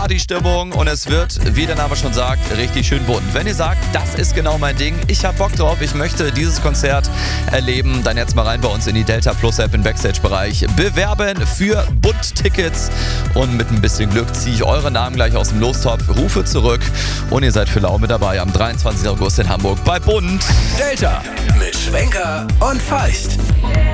Partystimmung und es wird, wie der Name schon sagt, richtig schön bunt. Wenn ihr sagt, das ist genau mein Ding, ich hab Bock drauf, ich möchte dieses Konzert erleben, dann jetzt mal rein bei uns in die Delta Plus App im Backstage-Bereich. Bewerben für Bunt-Tickets und mit ein bisschen Glück ziehe ich eure Namen gleich aus dem Lostopf, rufe zurück und ihr seid für lau mit dabei am 23. August in Hamburg bei Bunt. Delta mit Schwenker und Feist.